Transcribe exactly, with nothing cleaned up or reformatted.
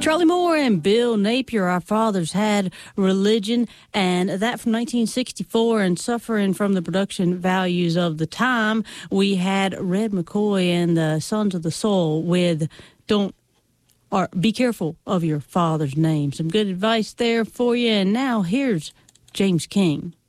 Charlie Moore and Bill Napier, Our Fathers Had Religion, and that from nineteen sixty-four. And suffering from the production values of the time, we had Red McCoy and the Sons of the Soul with Don't or Be Careful of Your Father's Name. Some good advice there for you. And now here's James King.